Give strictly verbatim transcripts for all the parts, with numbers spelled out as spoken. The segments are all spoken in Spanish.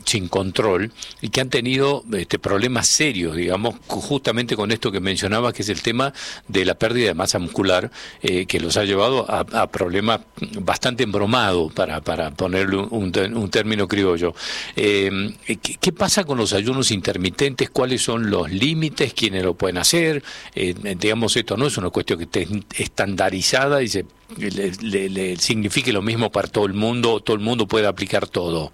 sin control y que han tenido este, problemas serios, digamos, justamente con esto que mencionaba, que es el tema de la pérdida de masa muscular, eh, que los ha llevado a, a problemas bastante embromados, para, para ponerle un, un término criollo. Eh, ¿qué, ¿Qué pasa con los ayunos intermitentes? ¿Cuáles son los límites? ¿Quiénes lo pueden hacer? Eh, digamos, esto no es una cuestión que esté estandarizada y se le, le, le signifique lo mismo para todo el mundo, todo el mundo puede aplicar todo.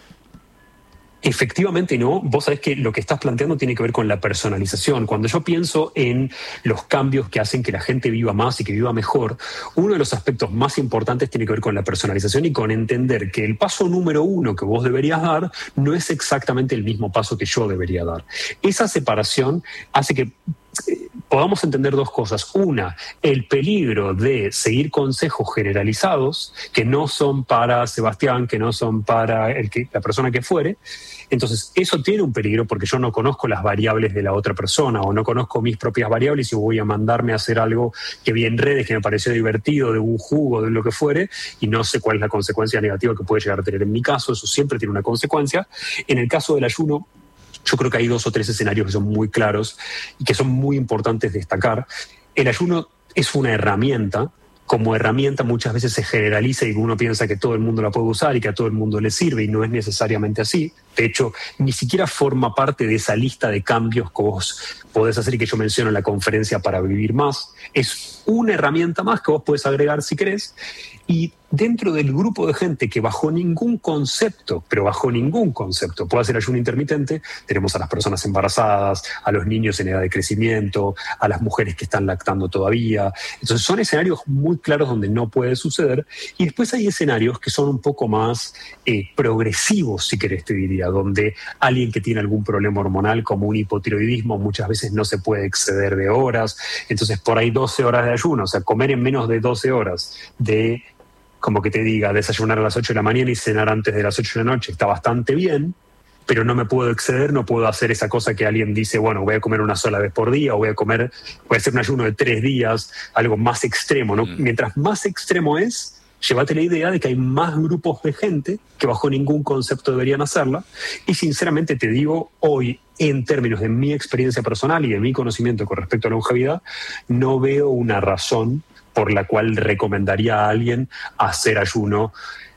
Efectivamente no. Vos sabés que lo que estás planteando tiene que ver con la personalización. Cuando yo pienso en los cambios que hacen que la gente viva más y que viva mejor, uno de los aspectos más importantes tiene que ver con la personalización y con entender que el paso número uno que vos deberías dar no es exactamente el mismo paso que yo debería dar. Esa separación hace que podamos entender dos cosas. Una, el peligro de seguir consejos generalizados que no son para Sebastián, que no son para el que, la persona que fuere. Entonces, eso tiene un peligro porque yo no conozco las variables de la otra persona o no conozco mis propias variables y voy a mandarme a hacer algo que vi en redes, que me pareció divertido, de un jugo, de lo que fuere, y no sé cuál es la consecuencia negativa que puede llegar a tener en mi caso. Eso siempre tiene una consecuencia. En el caso del ayuno, yo creo que hay dos o tres escenarios que son muy claros y que son muy importantes destacar. El ayuno es una herramienta. Como herramienta muchas veces se generaliza y uno piensa que todo el mundo la puede usar y que a todo el mundo le sirve, y no es necesariamente así. De hecho, ni siquiera forma parte de esa lista de cambios que vos podés hacer y que yo menciono en la conferencia para vivir más. Es una herramienta más que vos podés agregar si querés. Y dentro del grupo de gente que bajo ningún concepto, pero bajo ningún concepto, puede hacer ayuno intermitente, tenemos a las personas embarazadas, a los niños en edad de crecimiento, a las mujeres que están lactando todavía. Entonces son escenarios muy claros donde no puede suceder. Y después hay escenarios que son un poco más eh, progresivos, si querés te diría, donde alguien que tiene algún problema hormonal como un hipotiroidismo muchas veces no se puede exceder de horas. Entonces por ahí doce horas de ayuno, o sea, comer en menos de doce horas de... como que te diga, desayunar a las ocho de la mañana y cenar antes de las ocho de la noche, está bastante bien, pero no me puedo exceder, no puedo hacer esa cosa que alguien dice, bueno, voy a comer una sola vez por día, o voy a comer, voy a hacer un ayuno de tres días, algo más extremo, ¿no? Mm. Mientras más extremo es, llévate la idea de que hay más grupos de gente que bajo ningún concepto deberían hacerla, y sinceramente te digo, hoy, en términos de mi experiencia personal y de mi conocimiento con respecto a la longevidad, no veo una razón por la cual recomendaría a alguien hacer ayuno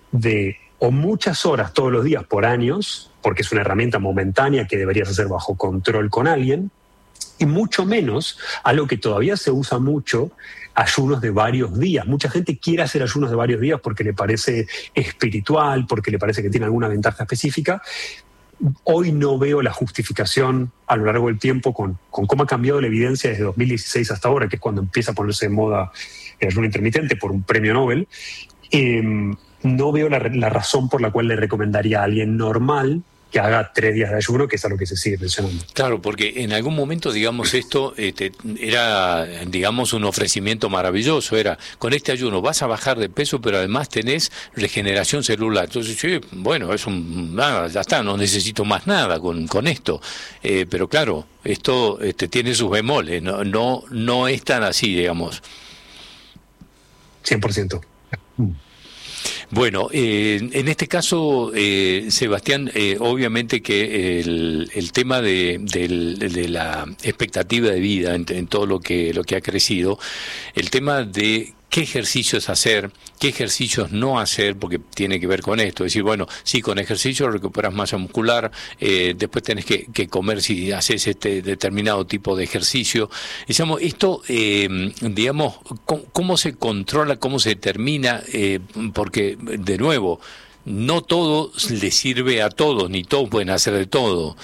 de o muchas horas todos los días por años, porque es una herramienta momentánea que deberías hacer bajo control con alguien, y mucho menos algo que todavía se usa mucho, ayunos de varios días. Mucha gente quiere hacer ayunos de varios días porque le parece espiritual, porque le parece que tiene alguna ventaja específica. Hoy no veo la justificación a lo largo del tiempo con, con cómo ha cambiado la evidencia desde dos mil dieciséis hasta ahora, que es cuando empieza a ponerse de moda el ayuno intermitente por un premio Nobel. Eh, no veo la, la razón por la cual le recomendaría a alguien normal que haga tres días de ayuno, que es a lo que se sigue mencionando. Claro, porque en algún momento, digamos, esto este, era, digamos, un ofrecimiento maravilloso. Era, con este ayuno vas a bajar de peso, pero además tenés regeneración celular. Entonces, sí, bueno, es un, nada, ya está, no necesito más nada con, con esto. Eh, pero claro, esto este, tiene sus bemoles, no, no, no es tan así, digamos. cien por ciento. Bueno, eh, en este caso, eh, Sebastián, eh, obviamente que el, el tema de, de, de la expectativa de vida en, en todo lo que, lo que ha crecido, el tema de qué ejercicios hacer, qué ejercicios no hacer, porque tiene que ver con esto. Es decir, bueno, sí, con ejercicio recuperas masa muscular, eh, después tenés que, que comer si haces este determinado tipo de ejercicio. Digamos, esto, eh, digamos, ¿cómo, cómo se controla, cómo se determina? Eh, porque, de nuevo, no todo le sirve a todos, ni todos pueden hacer de todo.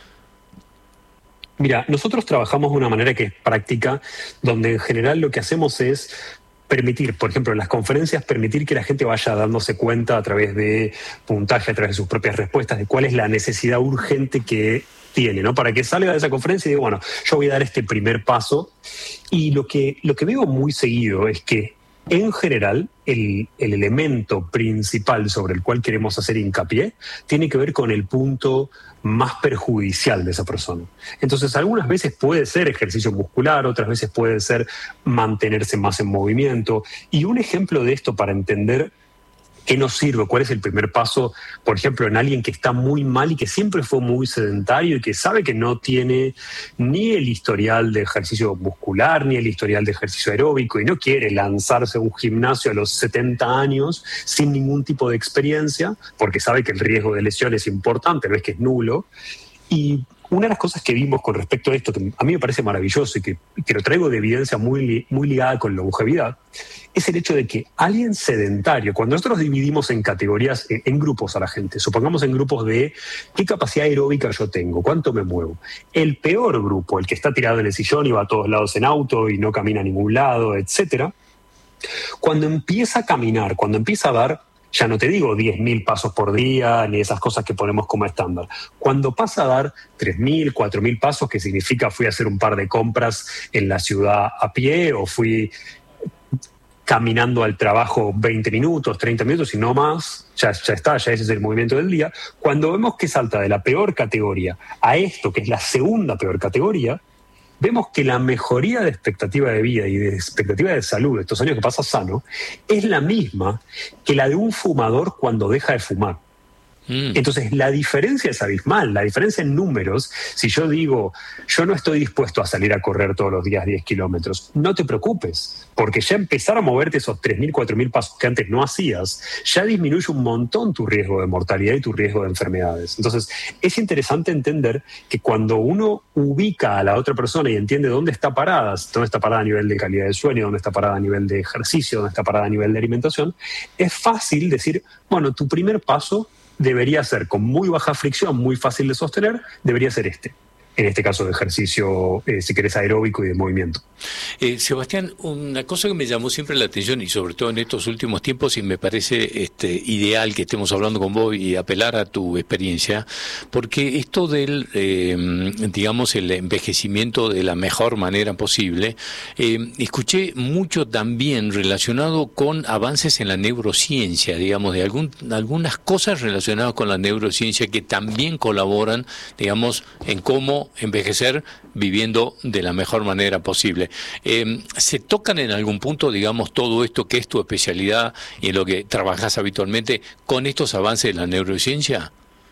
Mira, nosotros trabajamos de una manera que es práctica, donde en general lo que hacemos es permitir, por ejemplo, en las conferencias, permitir que la gente vaya dándose cuenta a través de puntaje, a través de sus propias respuestas, de cuál es la necesidad urgente que tiene, ¿no? Para que salga de esa conferencia y diga, bueno, yo voy a dar este primer paso. Y lo que, lo que veo muy seguido es que, en general, el, el elemento principal sobre el cual queremos hacer hincapié tiene que ver con el punto más perjudicial de esa persona. Entonces, algunas veces puede ser ejercicio muscular, otras veces puede ser mantenerse más en movimiento. Y un ejemplo de esto para entender ¿Qué nos sirve? ¿Cuál es el primer paso, por ejemplo, en alguien que está muy mal y que siempre fue muy sedentario y que sabe que no tiene ni el historial de ejercicio muscular, ni el historial de ejercicio aeróbico y no quiere lanzarse a un gimnasio a los setenta años sin ningún tipo de experiencia, porque sabe que el riesgo de lesión es importante, no es que es nulo? Y una de las cosas que vimos con respecto a esto, que a mí me parece maravilloso y que, que lo traigo de evidencia muy, muy ligada con longevidad, es el hecho de que alguien sedentario, cuando nosotros dividimos en categorías, en, en grupos a la gente, supongamos en grupos de qué capacidad aeróbica yo tengo, cuánto me muevo. El peor grupo, el que está tirado en el sillón y va a todos lados en auto y no camina a ningún lado, etcétera, cuando empieza a caminar, cuando empieza a dar, ya no te digo diez mil pasos por día, ni esas cosas que ponemos como estándar. Cuando pasa a dar tres mil, cuatro mil pasos, que significa fui a hacer un par de compras en la ciudad a pie o fui caminando al trabajo veinte minutos, treinta minutos y no más, ya, ya está, ya ese es el movimiento del día. Cuando vemos que salta de la peor categoría a esto, que es la segunda peor categoría, vemos que la mejoría de expectativa de vida y de expectativa de salud de estos años que pasa sano es la misma que la de un fumador cuando deja de fumar. Mm. Entonces, la diferencia es abismal, la diferencia en números. Si yo digo, yo no estoy dispuesto a salir a correr todos los días diez kilómetros, no te preocupes, porque ya empezar a moverte esos tres mil, cuatro mil pasos que antes no hacías, ya disminuye un montón tu riesgo de mortalidad y tu riesgo de enfermedades. Entonces, es interesante entender que cuando uno ubica a la otra persona y entiende dónde está parada, dónde está parada a nivel de calidad de sueño, dónde está parada a nivel de ejercicio, dónde está parada a nivel de alimentación, es fácil decir, bueno, tu primer paso debería ser con muy baja fricción, muy fácil de sostener, debería ser este. En este caso de ejercicio, eh, si querés, aeróbico y de movimiento. Eh, Sebastián, una cosa que me llamó siempre la atención y sobre todo en estos últimos tiempos, y me parece este, ideal que estemos hablando con vos y apelar a tu experiencia, porque esto del, eh, digamos, el envejecimiento de la mejor manera posible, eh, escuché mucho también relacionado con avances en la neurociencia, digamos, de algún, algunas cosas relacionadas con la neurociencia que también colaboran, digamos, en cómo envejecer viviendo de la mejor manera posible. Eh, ¿Se tocan en algún punto, digamos, todo esto que es tu especialidad y en lo que trabajas habitualmente con estos avances de la neurociencia?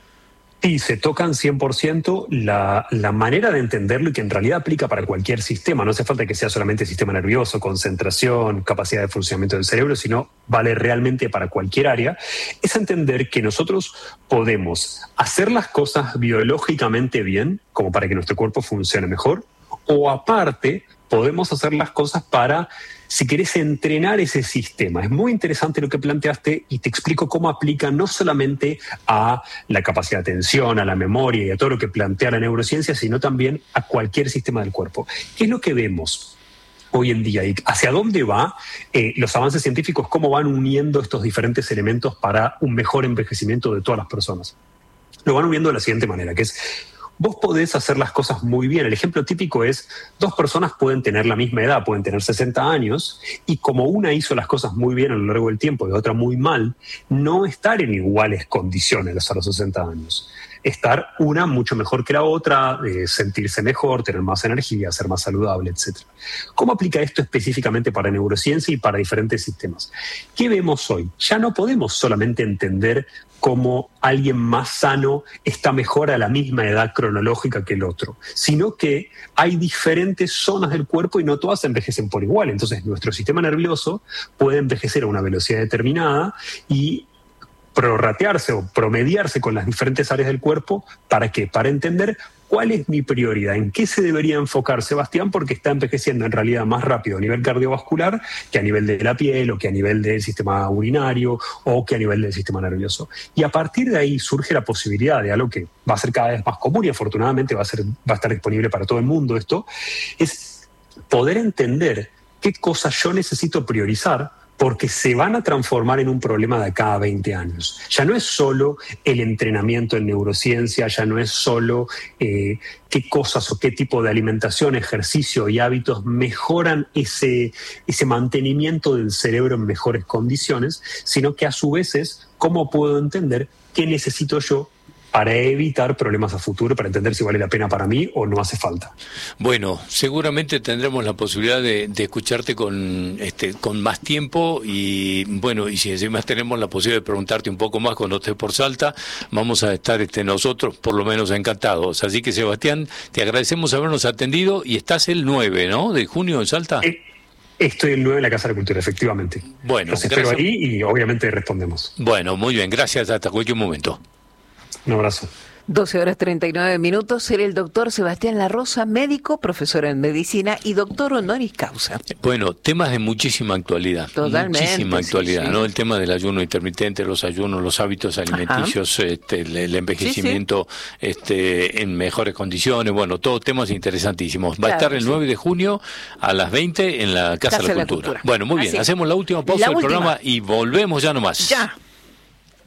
Sí, se tocan cien por ciento la, la manera de entenderlo y que en realidad aplica para cualquier sistema. No hace falta que sea solamente sistema nervioso, concentración, capacidad de funcionamiento del cerebro, sino vale realmente para cualquier área. Es entender que nosotros podemos hacer las cosas biológicamente bien, como para que nuestro cuerpo funcione mejor, o aparte podemos hacer las cosas para, si querés, entrenar ese sistema. Es muy interesante lo que planteaste y te explico cómo aplica no solamente a la capacidad de atención, a la memoria y a todo lo que plantea la neurociencia, sino también a cualquier sistema del cuerpo. ¿Qué es lo que vemos hoy en día y hacia dónde va eh, los avances científicos, cómo van uniendo estos diferentes elementos para un mejor envejecimiento de todas las personas? Lo van uniendo de la siguiente manera, que es: vos podés hacer las cosas muy bien. El ejemplo típico es, dos personas pueden tener la misma edad, pueden tener sesenta años, y como una hizo las cosas muy bien a lo largo del tiempo y la otra muy mal, no estar en iguales condiciones a los sesenta años. Estar una mucho mejor que la otra, eh, sentirse mejor, tener más energía, ser más saludable, etcétera. ¿Cómo aplica esto específicamente para neurociencia y para diferentes sistemas? ¿Qué vemos hoy? Ya no podemos solamente entender cómo alguien más sano está mejor a la misma edad cronológica que el otro, sino que hay diferentes zonas del cuerpo y no todas envejecen por igual. Entonces, nuestro sistema nervioso puede envejecer a una velocidad determinada y prorratearse o promediarse con las diferentes áreas del cuerpo. ¿Para qué? Para entender cuál es mi prioridad, en qué se debería enfocar Sebastián, porque está envejeciendo en realidad más rápido a nivel cardiovascular que a nivel de la piel o que a nivel del sistema urinario o que a nivel del sistema nervioso. Y a partir de ahí surge la posibilidad de algo que va a ser cada vez más común y afortunadamente va a, ser, va a estar disponible para todo el mundo. Esto es poder entender qué cosas yo necesito priorizar, porque se van a transformar en un problema de cada veinte años. Ya no es solo el entrenamiento en neurociencia, ya no es solo eh, qué cosas o qué tipo de alimentación, ejercicio y hábitos mejoran ese, ese mantenimiento del cerebro en mejores condiciones, sino que a su vez es cómo puedo entender qué necesito yo para evitar problemas a futuro, para entender si vale la pena para mí o no hace falta. Bueno, seguramente tendremos la posibilidad de, de escucharte con este con más tiempo y bueno, y si encima tenemos la posibilidad de preguntarte un poco más cuando estés por Salta, vamos a estar este nosotros por lo menos encantados. Así que Sebastián, te agradecemos habernos atendido y estás el nueve, ¿no? De junio en Salta. Eh, Estoy el nueve en la Casa de la Cultura, efectivamente. Bueno, los espero gracias. ahí y obviamente respondemos. Bueno, muy bien, gracias, hasta cualquier momento. Un abrazo. doce horas treinta y nueve minutos. Era el doctor Sebastián La Rosa, médico, profesor en medicina y doctor honoris causa. Bueno, temas de muchísima actualidad. Totalmente. Muchísima actualidad, sí, sí. ¿no? El tema del ayuno intermitente, los ayunos, los hábitos alimenticios, este, el, el envejecimiento sí, sí. Este, en mejores condiciones. Bueno, todos temas interesantísimos. Va claro, a estar el sí. nueve de junio a las veinte en la Casa, Casa de la Cultura. Cultura. Bueno, muy bien. Así. Hacemos la última pausa la del última. programa y volvemos ya nomás. Ya.